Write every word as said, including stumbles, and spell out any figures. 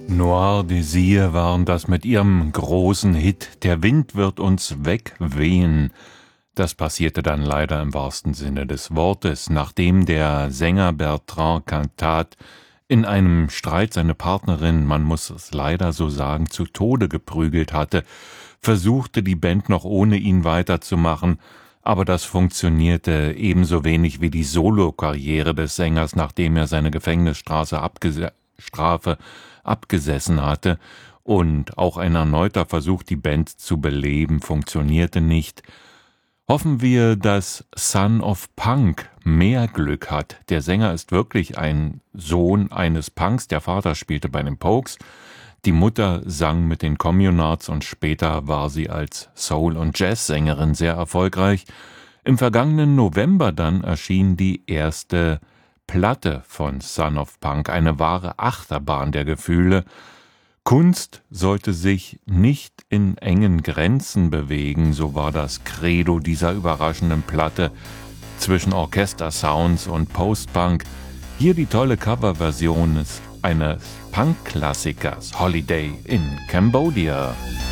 Noir Désir waren das mit ihrem großen Hit »Der Wind wird uns wegwehen«. Das passierte dann leider im wahrsten Sinne des Wortes, nachdem der Sänger Bertrand Cantat in einem Streit seine Partnerin, man muss es leider so sagen, zu Tode geprügelt hatte, versuchte die Band noch ohne ihn weiterzumachen, aber das funktionierte ebenso wenig wie die Solokarriere des Sängers, nachdem er seine Gefängnisstrafe abgese- Strafe abgesessen hatte, und auch ein erneuter Versuch, die Band zu beleben, funktionierte nicht. Hoffen wir, dass Son of Punk mehr Glück hat. Der Sänger ist wirklich ein Sohn eines Punks. Der Vater spielte bei den Pogues, die Mutter sang mit den Communards und später war sie als Soul- und Jazzsängerin sehr erfolgreich. Im vergangenen November dann erschien die erste Platte von Son of Punk, eine wahre Achterbahn der Gefühle. Kunst sollte sich nicht in engen Grenzen bewegen, so war das Credo dieser überraschenden Platte zwischen Orchestersounds und Post-Punk. Hier die tolle Coverversion eines Punk-Klassikers, Holiday in Cambodia.